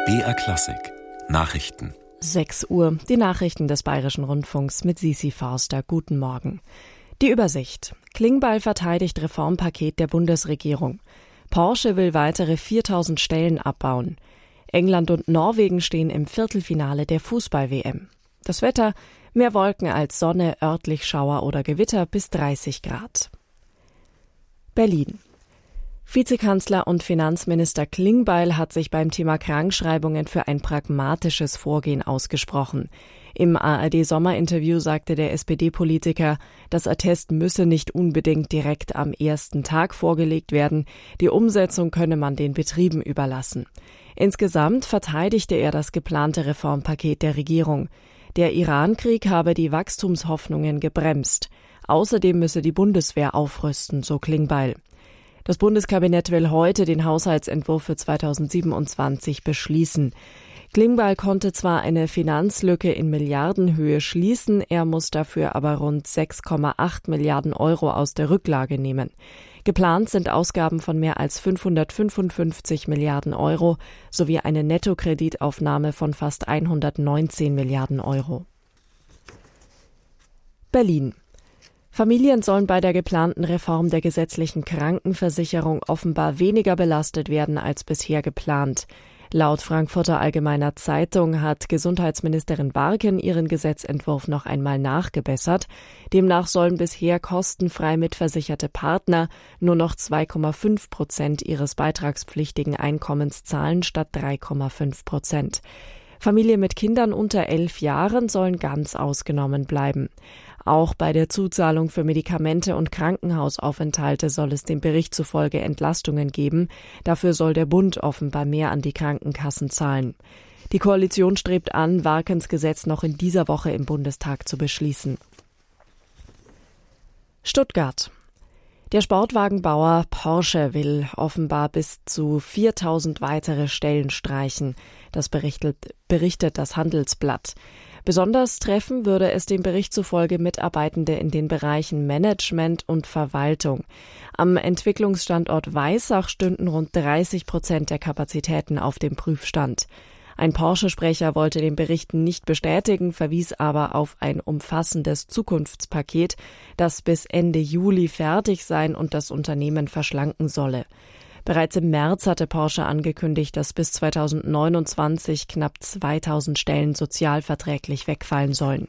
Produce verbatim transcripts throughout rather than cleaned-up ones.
B R Klassik Nachrichten. sechs Uhr, die Nachrichten des Bayerischen Rundfunks mit Sisi Forster. Guten Morgen. Die Übersicht. Klingbeil verteidigt Reformpaket der Bundesregierung. Porsche will weitere viertausend Stellen abbauen. England und Norwegen stehen im Viertelfinale der Fußball-W M. Das Wetter: mehr Wolken als Sonne, örtlich Schauer oder Gewitter bis dreißig Grad. Berlin. Vizekanzler und Finanzminister Klingbeil hat sich beim Thema Krankschreibungen für ein pragmatisches Vorgehen ausgesprochen. Im A R D-Sommerinterview sagte der S P D-Politiker, das Attest müsse nicht unbedingt direkt am ersten Tag vorgelegt werden, die Umsetzung könne man den Betrieben überlassen. Insgesamt verteidigte er das geplante Reformpaket der Regierung. Der Iran-Krieg habe die Wachstumshoffnungen gebremst. Außerdem müsse die Bundeswehr aufrüsten, so Klingbeil. Das Bundeskabinett will heute den Haushaltsentwurf für zweitausendsiebenundzwanzig beschließen. Klingbeil konnte zwar eine Finanzlücke in Milliardenhöhe schließen, er muss dafür aber rund sechs Komma acht Milliarden Euro aus der Rücklage nehmen. Geplant sind Ausgaben von mehr als fünfhundertfünfundfünfzig Milliarden Euro sowie eine Nettokreditaufnahme von fast hundertneunzehn Milliarden Euro. Berlin. Familien sollen bei der geplanten Reform der gesetzlichen Krankenversicherung offenbar weniger belastet werden als bisher geplant. Laut Frankfurter Allgemeiner Zeitung hat Gesundheitsministerin Warken ihren Gesetzentwurf noch einmal nachgebessert. Demnach sollen bisher kostenfrei mitversicherte Partner nur noch zwei Komma fünf Prozent ihres beitragspflichtigen Einkommens zahlen statt drei Komma fünf Prozent. Familien mit Kindern unter elf Jahren sollen ganz ausgenommen bleiben. Auch bei der Zuzahlung für Medikamente und Krankenhausaufenthalte soll es dem Bericht zufolge Entlastungen geben. Dafür soll der Bund offenbar mehr an die Krankenkassen zahlen. Die Koalition strebt an, Warkens Gesetz noch in dieser Woche im Bundestag zu beschließen. Stuttgart. Der Sportwagenbauer Porsche will offenbar bis zu viertausend weitere Stellen streichen. Das berichtet, berichtet das Handelsblatt. Besonders treffen würde es dem Bericht zufolge Mitarbeitende in den Bereichen Management und Verwaltung. Am Entwicklungsstandort Weissach stünden rund dreißig Prozent der Kapazitäten auf dem Prüfstand. Ein Porsche-Sprecher wollte den Bericht nicht bestätigen, verwies aber auf ein umfassendes Zukunftspaket, das bis Ende Juli fertig sein und das Unternehmen verschlanken solle. Bereits im März hatte Porsche angekündigt, dass bis zweitausendneunundzwanzig knapp zweitausend Stellen sozialverträglich wegfallen sollen.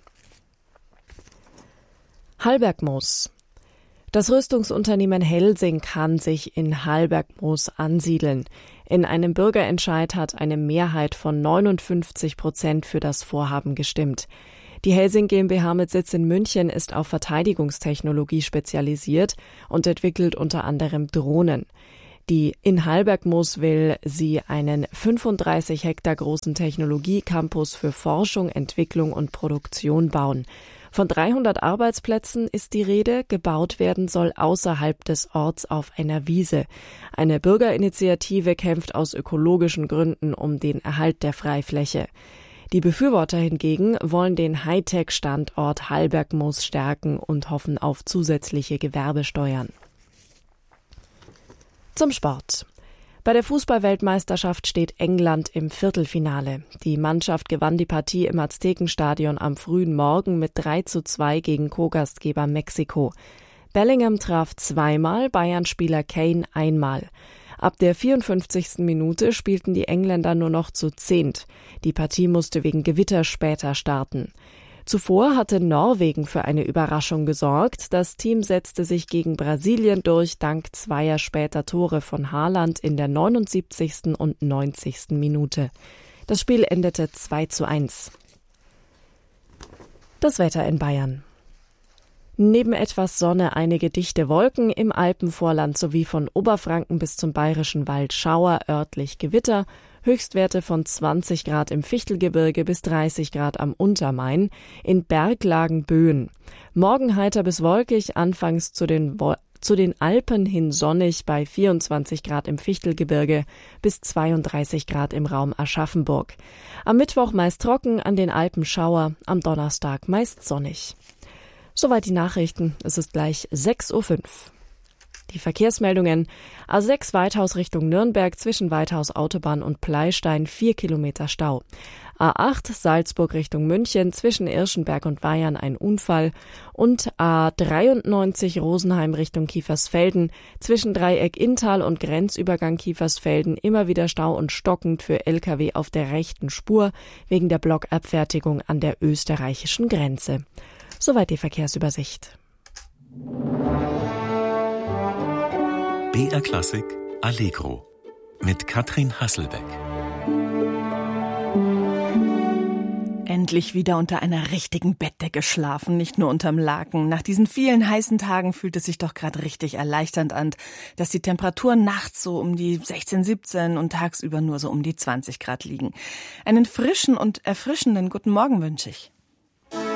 Hallbergmoos. Das Rüstungsunternehmen Helsing kann sich in Hallbergmoos ansiedeln. In einem Bürgerentscheid hat eine Mehrheit von neunundfünfzig Prozent für das Vorhaben gestimmt. Die Helsing GmbH mit Sitz in München ist auf Verteidigungstechnologie spezialisiert und entwickelt unter anderem Drohnen. Die in Hallbergmoos will sie einen fünfunddreißig Hektar großen Technologiecampus für Forschung, Entwicklung und Produktion bauen. Von dreihundert Arbeitsplätzen ist die Rede, gebaut werden soll außerhalb des Orts auf einer Wiese. Eine Bürgerinitiative kämpft aus ökologischen Gründen um den Erhalt der Freifläche. Die Befürworter hingegen wollen den Hightech-Standort Hallbergmoos stärken und hoffen auf zusätzliche Gewerbesteuern. Zum Sport. Bei der Fußball-Weltmeisterschaft steht England im Viertelfinale. Die Mannschaft gewann die Partie im Aztekenstadion am frühen Morgen mit drei zu zwei gegen Co-Gastgeber Mexiko. Bellingham traf zweimal, Bayern-Spieler Kane einmal. Ab der vierundfünfzigsten Minute spielten die Engländer nur noch zu zehnt. Die Partie musste wegen Gewitter später starten. Zuvor hatte Norwegen für eine Überraschung gesorgt. Das Team setzte sich gegen Brasilien durch, dank zweier später Tore von Haaland in der neunundsiebzigsten und neunzigsten Minute. Das Spiel endete zwei zu eins. Das Wetter in Bayern. Neben etwas Sonne einige dichte Wolken, im Alpenvorland sowie von Oberfranken bis zum Bayerischen Wald Schauer, örtlich Gewitter, Höchstwerte von zwanzig Grad im Fichtelgebirge bis dreißig Grad am Untermain, in Berglagen Böen. Morgen heiter bis wolkig, anfangs zu den, Wo- zu den Alpen hin sonnig bei vierundzwanzig Grad im Fichtelgebirge bis zweiunddreißig Grad im Raum Aschaffenburg. Am Mittwoch meist trocken, an den Alpen Schauer, am Donnerstag meist sonnig. Soweit die Nachrichten. Es ist gleich sechs Uhr fünf. Die Verkehrsmeldungen: A sechs Weithaus Richtung Nürnberg zwischen Weithaus Autobahn und Pleistein vier Kilometer Stau. A acht Salzburg Richtung München zwischen Irschenberg und Weyern ein Unfall und A dreiundneunzig Rosenheim Richtung Kiefersfelden zwischen Dreieck Inntal und Grenzübergang Kiefersfelden immer wieder Stau und stockend für L K W auf der rechten Spur wegen der Blockabfertigung an der österreichischen Grenze. Soweit die Verkehrsübersicht. B R Klassik Allegro mit Katrin Hasselbeck. Endlich wieder unter einer richtigen Bettdecke schlafen, nicht nur unterm Laken. Nach diesen vielen heißen Tagen fühlt es sich doch gerade richtig erleichternd an, dass die Temperaturen nachts so um die sechzehn, siebzehn und tagsüber nur so um die zwanzig Grad liegen. Einen frischen und erfrischenden guten Morgen wünsche ich.